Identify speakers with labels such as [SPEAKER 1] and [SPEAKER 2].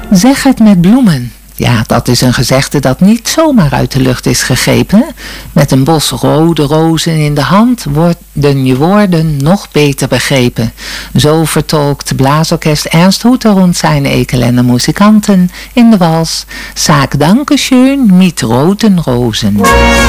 [SPEAKER 1] Zeg het met bloemen. Ja, dat is een gezegde dat niet zomaar uit de lucht is gegrepen. Met een bos rode rozen in de hand worden je woorden nog beter begrepen. Zo vertolkt blaasorkest Ernst Hoeter rond zijn Ekelende muzikanten in de wals Sag Dankeschön mit roten Rosen.